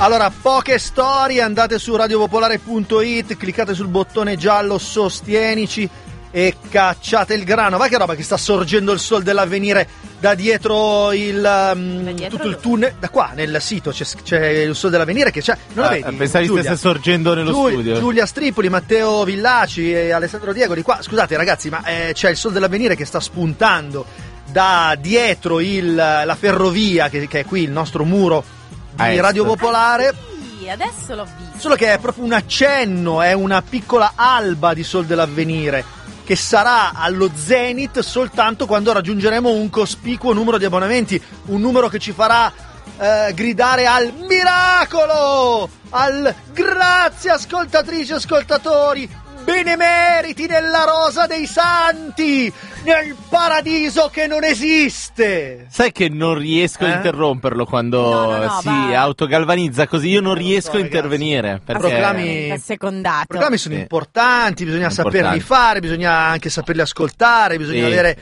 Allora, poche storie, andate su radiopopolare.it, cliccate sul bottone giallo Sostienici e cacciate il grano. Va che roba che sta sorgendo il sol dell'Avvenire da dietro tutto il tunnel. Da qua nel sito c'è il sol dell'Avvenire che c'è. Non lo vedi? Pensavi stesse sorgendo nello studio. Giulia Stripoli, Matteo Villaci e Alessandro Diego di qua. Scusate ragazzi, ma c'è il sol dell'Avvenire che sta spuntando da dietro la ferrovia che è qui, il nostro muro di Radio Popolare. Sì, adesso l'ho visto. Solo che è proprio un accenno, è una piccola alba di sol dell'Avvenire che sarà allo zenith soltanto quando raggiungeremo un cospicuo numero di abbonamenti, un numero che ci farà gridare al miracolo, al grazie ascoltatrici e ascoltatori, benemeriti nella rosa dei santi, nel paradiso che non esiste. Sai che non riesco a interromperlo quando si autogalvanizza così, io non riesco a intervenire. Perché i programmi sono importanti, bisogna saperli fare, bisogna anche saperli ascoltare, bisogna avere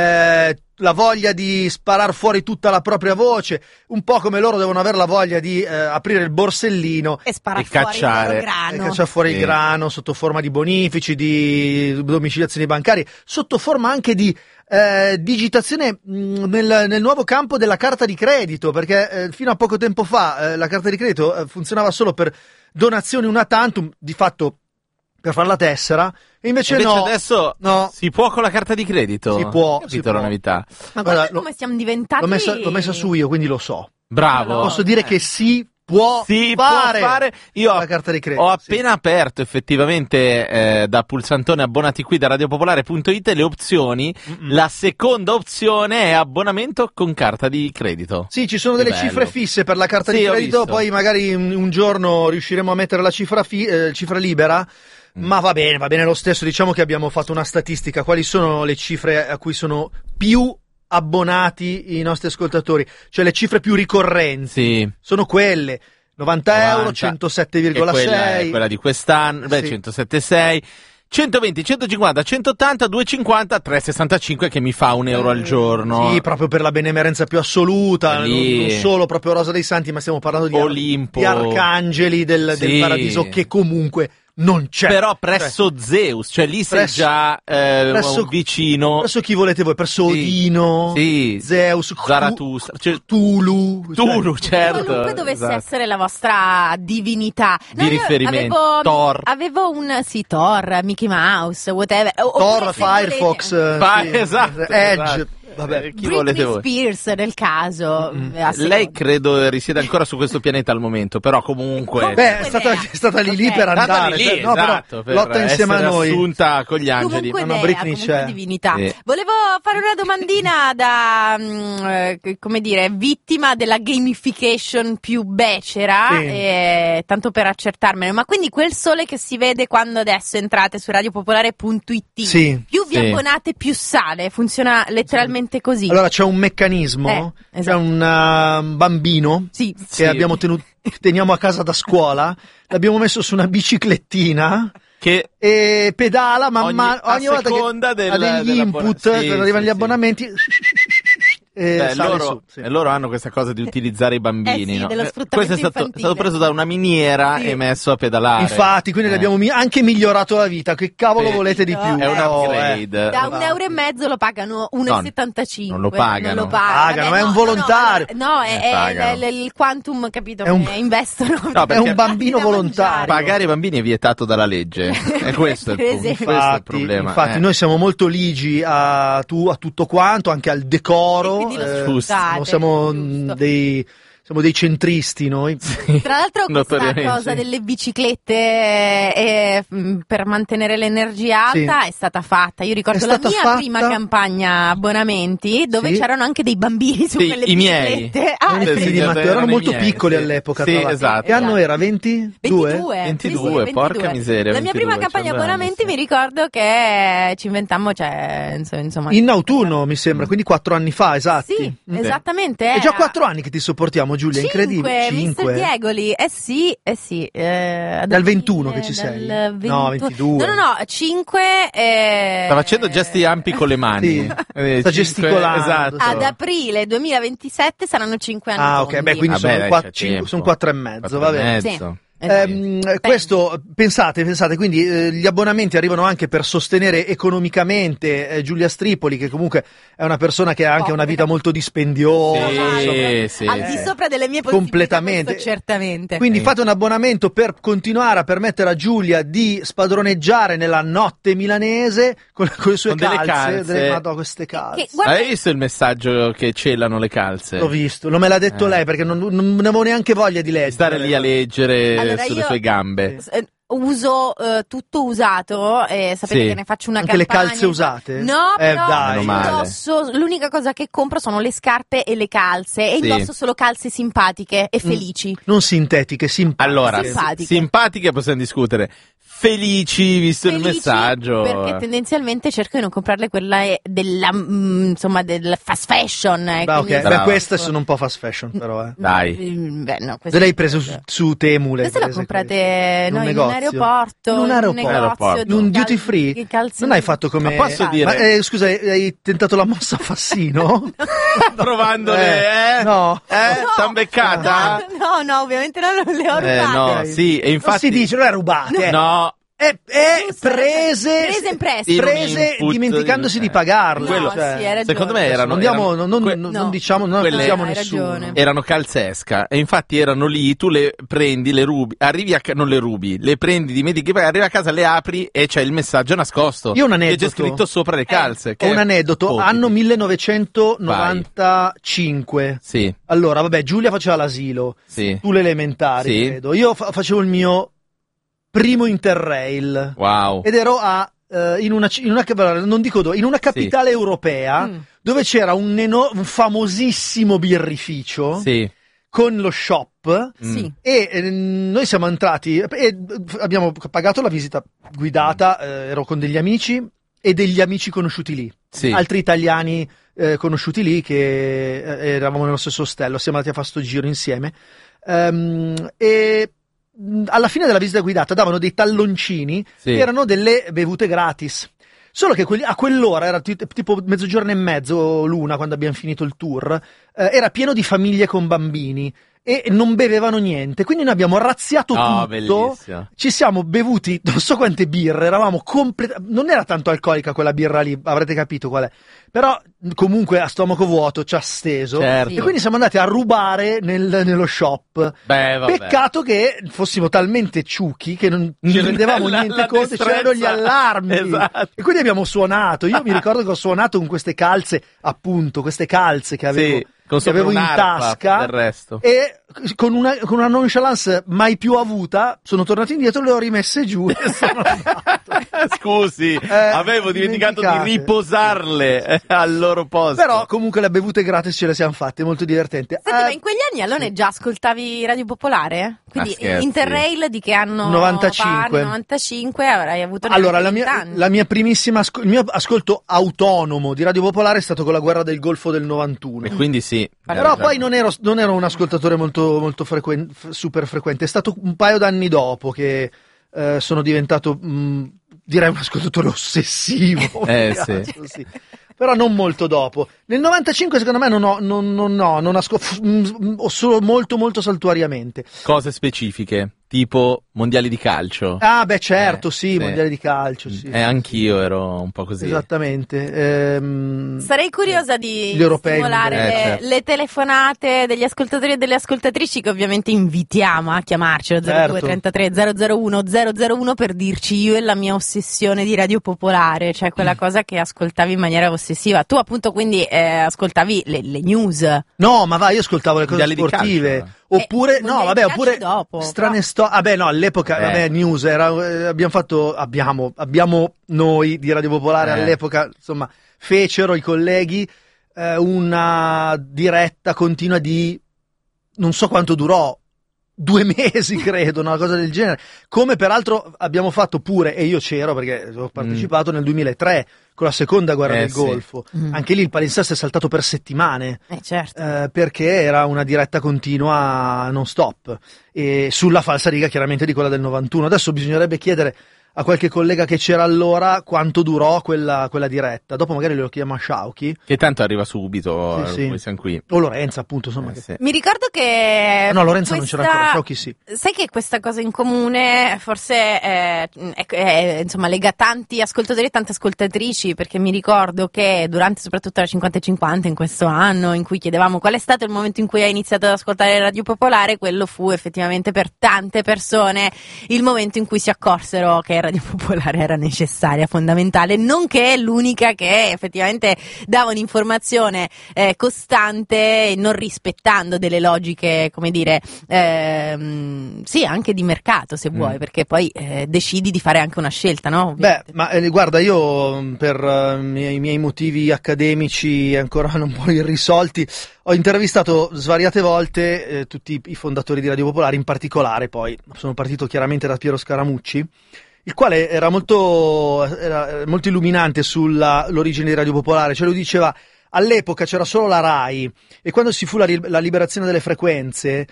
la voglia di sparar fuori tutta la propria voce, un po' come loro devono avere la voglia di aprire il borsellino e cacciare fuori il grano sotto forma di bonifici, di domiciliazioni bancarie, sotto forma anche di digitazione nel nuovo campo della carta di credito, perché fino a poco tempo fa la carta di credito funzionava solo per donazioni una tantum, di fatto per fare la tessera, e invece no, adesso si può con la carta di credito. Si può. La novità. Ma guarda come siamo diventati. L'ho messa su io, quindi lo so. Bravo. Posso dire che si può fare. Io la carta di credito. Ho appena aperto effettivamente da pulsantone abbonati qui da radiopopolare.it le opzioni. La seconda opzione è abbonamento con carta di credito. Sì, ci sono delle cifre fisse per la carta di credito, poi magari un giorno riusciremo a mettere la cifra libera. Ma va bene lo stesso. Diciamo che abbiamo fatto una statistica. Quali sono le cifre a cui sono più abbonati i nostri ascoltatori? Cioè le cifre più ricorrenti sono quelle 90 euro, 107,6 quella di quest'anno, 107,6 120, 150, 180, 250, 365 che mi fa €1 al giorno. Sì, proprio per la benemerenza più assoluta, non solo proprio Rosa dei Santi, ma stiamo parlando di Olimpo, di arcangeli del paradiso, che comunque non c'è. Però presso Zeus, cioè lì sei già vicino. Presso chi volete voi? Presso Odino, Zeus, Zarathustra, Tulu, certo. Qualunque dovesse essere la vostra divinità di riferimento. Thor, Thor, Mickey Mouse, whatever. Thor, Firefox, esatto, Edge. Vabbè, chi volete voi? Spears nel caso. Lei credo risieda ancora su questo pianeta al momento, però comunque è stata lì per andare, esatto, però lotta insieme a noi, assunta con gli angeli. Britney c'è divinità. Volevo fare una domandina da come dire, vittima della gamification più becera, tanto per accertarmene. Ma quindi quel sole che si vede quando adesso entrate su radiopopolare.it, più vi abbonate più sale, funziona letteralmente così. Allora c'è un meccanismo, c'è un bambino che teniamo a casa da scuola, l'abbiamo messo su una biciclettina e pedala ogni volta che ha degli input, quando arrivano gli abbonamenti. E loro hanno questa cosa di utilizzare i bambini, no? Dello sfruttamento Questo è stato preso da una miniera e messo a pedalare. Infatti, quindi abbiamo anche migliorato la vita. Che cavolo volete di più? È un upgrade. Da €1,50 lo pagano 1,75. Non lo pagano. Pagano, ma è un volontario. No, è il quantum, capito? Investono. È un bambino volontario. Pagare i bambini è vietato dalla legge. È questo il punto. Questo è il problema. Infatti, noi siamo molto ligi a tutto quanto, anche al decoro. Siamo dei centristi noi. Tra l'altro questa cosa delle biciclette per mantenere l'energia alta è stata fatta. Io ricordo la mia prima campagna abbonamenti dove c'erano anche dei bambini su quelle biciclette. I figli di Matteo erano molto piccoli all'epoca. Esatto. Che anno era? 22? 22, porca miseria. La mia prima campagna abbonamenti mi ricordo che ci inventammo, insomma, in autunno mi sembra, quindi 4 anni fa, esatti. Sì, esattamente. È già 4 anni che ti sopportiamo, Giulia? Incredibile. 5. Mr. Diegoli, sì. Dal 21 che ci sei? No, 22. No, 5. Sta facendo gesti ampi con le mani. Sì. Sta gesticolando. Esatto. Ad aprile 2027 saranno 5 anni. Ah, ok, beh, quindi sono 4 e mezzo, va bene. Sì. Questo pensate, quindi gli abbonamenti arrivano anche per sostenere economicamente Giulia Stripoli, che comunque è una persona che ha anche una vita molto dispendiosa, sì, al di sopra delle mie possibilità, completamente, certamente. Quindi fate un abbonamento per continuare a permettere a Giulia di spadroneggiare nella notte milanese con le sue calze. Queste calze. Hai visto il messaggio che celano le calze? L'ho visto, non me l'ha detto lei perché non ne avevo neanche voglia di leggere. Stare lì a leggere sulle sue gambe. Uso tutto usato, sapete che ne faccio una anche campagna. Le calze usate? No, però dai. indosso, l'unica cosa che compro sono le scarpe e le calze, e indosso solo calze simpatiche e felici. Non sintetiche, simpatiche. Allora, simpatiche possiamo discutere. Felici, visto il messaggio. Perché tendenzialmente cerco di non comprarle quella della fast fashion. Beh, queste sono un po' fast fashion, però. Dai. Beh, no, se l'hai preso su Temu, queste le comprate in un aeroporto. In un aeroporto. In un duty free. Non hai fatto come. Ma posso dire? Scusa, hai tentato la mossa Fassino? Provandole, No. T'han beccata? No, ovviamente non le ho rubate. No, sì, e infatti. Non si dice, non è rubate. No. Prese in prestito. Prese dimenticandosi di pagarle. No, sì, hai ragione. Secondo me erano. Non diciamo, non accusiamo nessuno. Ragione. Erano calze esca, e infatti erano lì, tu le prendi, le rubi, non le rubi, le prendi, dimentichi, poi arrivi a casa, le apri e c'è il messaggio nascosto. Io ho un aneddoto. Che c'è scritto sopra le calze. Ho un aneddoto, anno 1995. Sì. Allora, vabbè, Giulia faceva l'asilo. Sì. Tu le elementari, credo. Io facevo il mio primo Interrail. Wow. Ed ero in una capitale europea dove c'era un famosissimo birrificio con lo shop e noi siamo entrati e abbiamo pagato la visita guidata, ero con degli amici e degli amici conosciuti lì, altri italiani conosciuti lì che eravamo nello stesso ostello, siamo andati a fare sto giro insieme e alla fine della visita guidata davano dei talloncini che erano delle bevute gratis. Solo che a quell'ora, era tipo mezzogiorno e mezzo, l'una, quando abbiamo finito il tour, era pieno di famiglie con bambini e non bevevano niente, quindi noi abbiamo razziato tutto, bellissimo. Ci siamo bevuti non so quante birre, eravamo non era tanto alcolica quella birra lì, avrete capito qual è, però comunque a stomaco vuoto ci ha steso, e quindi siamo andati a rubare nello shop. Peccato che fossimo talmente ciuchi che non ci rendevamo niente conto, c'erano gli allarmi, e quindi abbiamo suonato. Io mi ricordo che ho suonato con queste calze, appunto, queste calze che avevo che avevo in tasca, del resto. E con una nonchalance mai più avuta sono tornato indietro, le ho rimesse giù e sono scusi, avevo dimenticato di riposarle al loro posto. Però comunque le bevute gratis ce le siamo fatte, molto divertente. Senti, ma in quegli anni allora già ascoltavi Radio Popolare? Quindi Interrail di che anno? 95. 95, avrai avuto allora la mia primissima il mio ascolto autonomo di Radio Popolare è stato con la guerra del Golfo del 91. E quindi però poi non ero un ascoltatore molto super frequente, è stato un paio d'anni dopo che sono diventato direi un ascoltatore ossessivo. Sì. Però non molto dopo. Nel 95 secondo me non ascolto, solo molto saltuariamente. Cose specifiche, tipo mondiali di calcio. Ah beh certo, mondiali di calcio, sì. Anch'io ero un po' così. Esattamente. Sarei curiosa di stimolare le telefonate degli ascoltatori e delle ascoltatrici, che ovviamente invitiamo a chiamarci allo 0233 001 001 per dirci io e la mia ossessione di Radio Popolare, cioè quella cosa che ascoltavi in maniera ossessiva. Tu appunto quindi ascoltavi le news. No, ma io ascoltavo le cose sportive. Oppure oppure dopo, strane storie. All'epoca news abbiamo noi di Radio Popolare all'epoca, insomma, fecero i colleghi una diretta continua di non so quanto durò, 2 mesi, credo, una cosa del genere. Come peraltro abbiamo fatto pure, e io c'ero perché ho partecipato nel 2003 con la seconda guerra del Golfo. Anche lì il palinsesto è saltato per settimane, certo. perché era una diretta continua non stop, e sulla falsariga chiaramente di quella del 91. Adesso bisognerebbe chiedere a qualche collega che c'era allora quanto durò quella diretta. Dopo magari lo chiamo a Sciauchi, che tanto arriva subito, sì. Poi siamo qui. O Lorenza, appunto, insomma. Sì. Mi ricordo che no, Lorenza non c'era ancora, Sciauchi sì. Sai che questa cosa in comune forse insomma lega tanti ascoltatori e tante ascoltatrici, perché mi ricordo che durante soprattutto la 50-50 in questo anno, in cui chiedevamo qual è stato il momento in cui hai iniziato ad ascoltare Radio Popolare, quello fu effettivamente per tante persone il momento in cui si accorsero che Radio Popolare era necessaria, fondamentale, nonché l'unica che effettivamente dava un'informazione costante, non rispettando delle logiche, come dire, sì, anche di mercato, se vuoi, perché poi decidi di fare anche una scelta, no? Ovviamente. Beh, ma guarda, io per i miei motivi accademici ancora un po' irrisolti ho intervistato svariate volte tutti i fondatori di Radio Popolare, in particolare poi sono partito chiaramente da Piero Scaramucci, il quale era molto illuminante sull'origine di Radio Popolare. Cioè lui diceva: all'epoca c'era solo la Rai, e quando si fu la liberazione delle frequenze,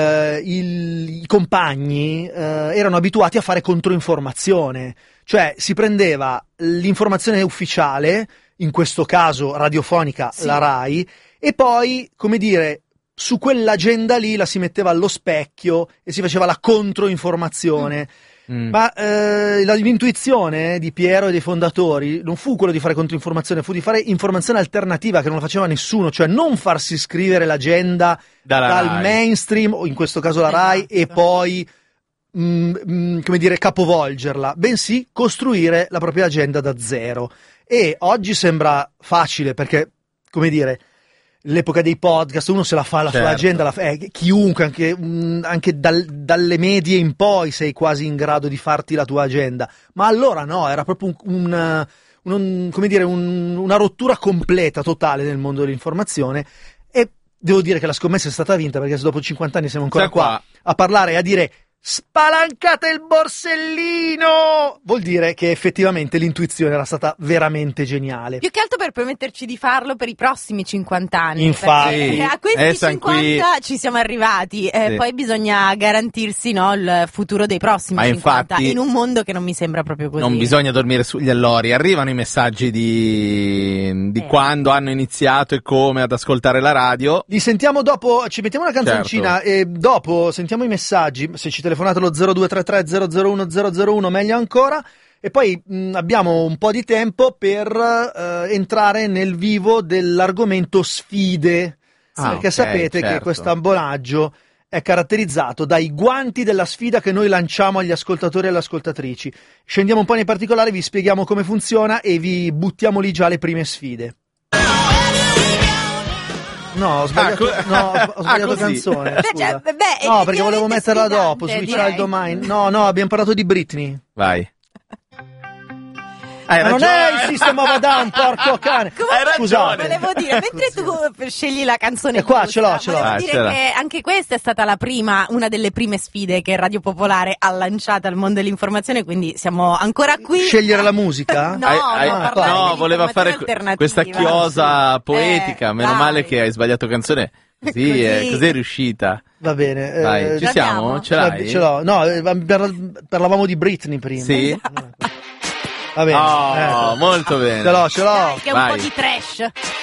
i compagni erano abituati a fare controinformazione, cioè si prendeva l'informazione ufficiale, in questo caso radiofonica, sì, la Rai, e poi, come dire, su quell'agenda lì la si metteva allo specchio e si faceva la controinformazione. Ma l'intuizione di Piero e dei fondatori non fu quello di fare controinformazione, fu di fare informazione alternativa, che non la faceva nessuno, cioè non farsi scrivere l'agenda dal mainstream, o in questo caso la Rai, e poi come dire, capovolgerla, bensì costruire la propria agenda da zero. E oggi sembra facile perché, come dire, l'epoca dei podcast, uno se la fa la sua agenda, chiunque, anche dalle medie in poi sei quasi in grado di farti la tua agenda, ma allora no, era proprio una rottura completa, totale nel mondo dell'informazione. E devo dire che la scommessa è stata vinta, perché se dopo 50 anni siamo ancora qua a parlare e a dire spalancate il borsellino, vuol dire che effettivamente l'intuizione era stata veramente geniale. Più che altro per permetterci di farlo per i prossimi 50 anni. Infatti, a questi 50 ci siamo arrivati, poi bisogna garantirsi, no, il futuro dei prossimi 50, in un mondo che non mi sembra proprio così. Non bisogna dormire sugli allori, arrivano i messaggi di quando hanno iniziato e come ad ascoltare la radio. Li sentiamo dopo, ci mettiamo una canzoncina, e dopo sentiamo i messaggi, se ci telefonate allo 0233 001 001 meglio ancora, e poi abbiamo un po' di tempo per entrare nel vivo dell'argomento sfide, perché sapete che questo abbonaggio è caratterizzato dai guanti della sfida che noi lanciamo agli ascoltatori e alle ascoltatrici. Scendiamo un po' nei particolari, vi spieghiamo come funziona e vi buttiamo lì già le prime sfide. No, ho sbagliato, ho sbagliato canzone. Scusa. No, perché volevo metterla dopo, su Child O' Mine. No, abbiamo parlato di Britney. Vai. Ma non è il System of a Down, porco cane. Scusate. Volevo dire, mentre tu scegli la canzone qua, ce l'ho. Volevo dire che anche questa è stata una delle prime sfide che Radio Popolare ha lanciato al mondo dell'informazione, quindi siamo ancora qui. Scegliere la musica? No, voleva fare questa chiosa poetica, meno male che hai sbagliato canzone. Così è riuscita. Va bene. Vai, ci siamo? Ce l'hai? Ce l'ho. No, parlavamo di Britney prima. Sì. Va bene. Molto bene. Ce l'ho. Dai, che è un po' di trash.